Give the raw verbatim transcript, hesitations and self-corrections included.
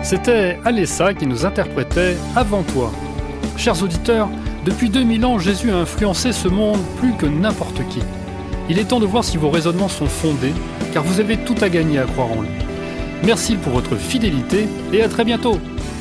C'était Alessa qui nous interprétait « Avant toi ». Chers auditeurs, depuis deux mille ans, Jésus a influencé ce monde plus que n'importe qui. Il est temps de voir si vos raisonnements sont fondés, car vous avez tout à gagner à croire en lui. Merci pour votre fidélité et à très bientôt.